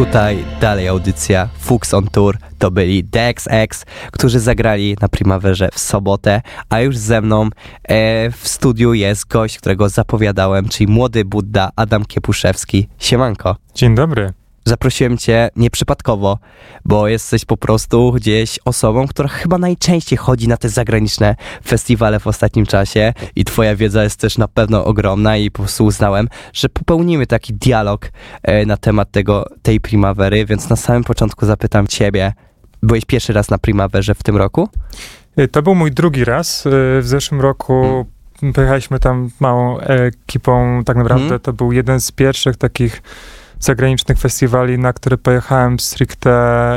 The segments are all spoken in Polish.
Tutaj dalej audycja Fuchs on Tour. To byli DXX, którzy zagrali na Primaverze w sobotę, a już ze mną w studiu jest gość, którego zapowiadałem, czyli młody Budda Adam Kiepuszewski. Siemanko. Dzień dobry. Zaprosiłem cię nieprzypadkowo, bo jesteś po prostu gdzieś osobą, która chyba najczęściej chodzi na te zagraniczne festiwale w ostatnim czasie i twoja wiedza jest też na pewno ogromna i po prostu uznałem, że popełnimy taki dialog na temat tej Primavery, więc na samym początku zapytam ciebie, byłeś pierwszy raz na Primaverze w tym roku? To był mój drugi raz. W zeszłym roku pojechaliśmy tam małą ekipą, tak naprawdę to był jeden z pierwszych takich zagranicznych festiwali, na które pojechałem stricte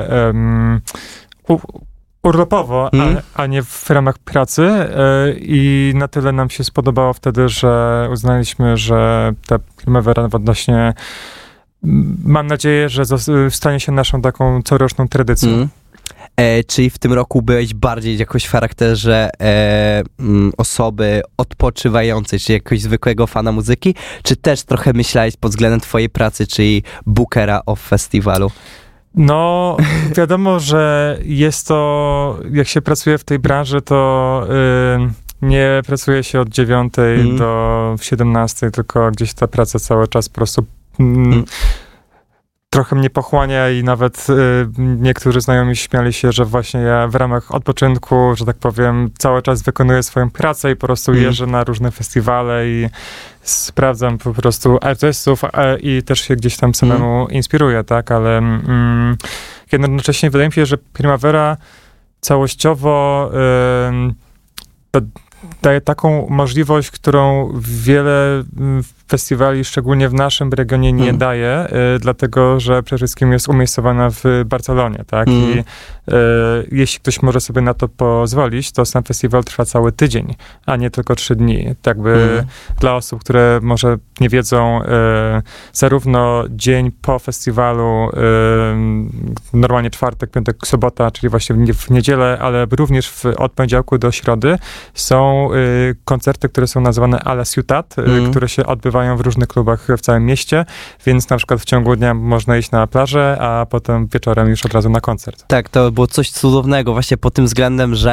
urlopowo, a nie w ramach pracy i na tyle nam się spodobało wtedy, że uznaliśmy, że ta Primavera odnośnie, mam nadzieję, że stanie się naszą taką coroczną tradycją. Czyli w tym roku byłeś bardziej jakoś w charakterze osoby odpoczywającej, czy jakoś zwykłego fana muzyki, czy też trochę myślałeś pod względem twojej pracy, czyli bookera of festiwalu? No, wiadomo, że jest to, jak się pracuje w tej branży, to nie pracuje się od 9 do 17, tylko gdzieś ta praca cały czas po prostu trochę mnie pochłania i nawet niektórzy znajomi śmiali się, że właśnie ja w ramach odpoczynku, że tak powiem, cały czas wykonuję swoją pracę i po prostu jeżdżę na różne festiwale i sprawdzam po prostu artystów i też się gdzieś tam samemu inspiruję, tak, ale jednocześnie wydaje mi się, że Primavera całościowo daje taką możliwość, którą wiele festiwali, szczególnie w naszym regionie, nie daje, dlatego, że przede wszystkim jest umiejscowana w Barcelonie, tak? I jeśli ktoś może sobie na to pozwolić, to sam festiwal trwa cały tydzień, a nie tylko 3 dni. Tak by dla osób, które może nie wiedzą, zarówno dzień po festiwalu, normalnie czwartek, piątek, sobota, czyli właśnie w niedzielę, ale również od poniedziałku do środy są koncerty, które są nazywane a la Ciutat, które się odbywają w różnych klubach w całym mieście, więc na przykład w ciągu dnia można iść na plażę, a potem wieczorem już od razu na koncert. Tak, to było coś cudownego właśnie pod tym względem, że